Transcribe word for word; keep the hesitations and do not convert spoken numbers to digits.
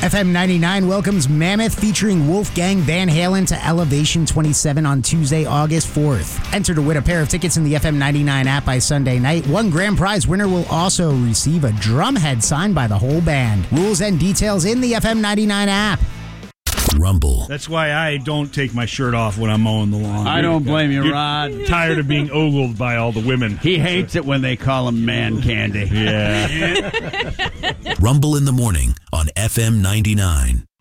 F M ninety-nine welcomes Mammoth featuring Wolfgang Van Halen to Elevation twenty-seven on Tuesday, August fourth. Enter to win a pair of tickets in the F M ninety-nine app by Sunday night. One grand prize winner will also receive a drum head signed by the whole band. Rules and details in the F M ninety-nine app. Rumble. That's why I don't take my shirt off when I'm mowing the lawn. I don't blame you, You're Rod. Tired of being ogled by all the women. He hates it when they call him man candy. Yeah. Rumble in the morning on F M ninety-nine.